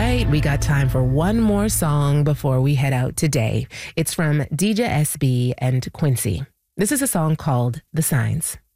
right, we got time for one more song before we head out today. It's from DJ SB and Quincy. This is a song called The Signs.